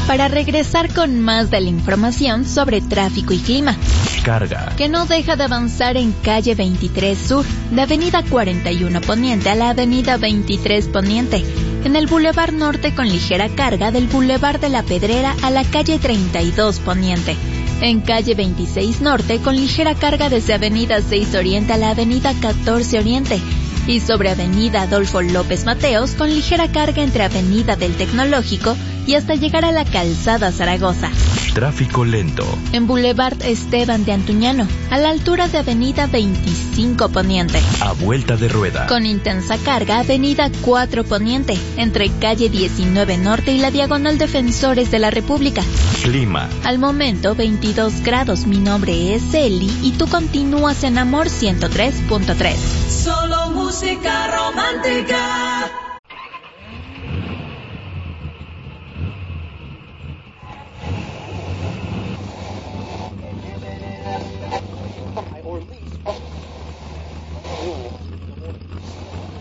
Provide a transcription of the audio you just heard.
para regresar con más de la información sobre tráfico y clima. Carga. Que no deja de avanzar en calle 23 Sur, de avenida 41 Poniente a la avenida 23 Poniente. En el Boulevard Norte con ligera carga del Boulevard de la Pedrera a la calle 32 Poniente. En calle 26 Norte con ligera carga desde avenida 6 Oriente a la avenida 14 Oriente. Y sobre avenida Adolfo López Mateos con ligera carga entre avenida del Tecnológico y hasta llegar a la calzada Zaragoza. Tráfico lento. En Boulevard Esteban de Antuñano, a la altura de avenida 25 Poniente. A vuelta de rueda. Con intensa carga, avenida 4 Poniente, entre calle 19 Norte y la diagonal Defensores de la República. Clima. Al momento, 22 grados. Mi nombre es Eli y tú continúas en Amor 103.3. Solo música romántica.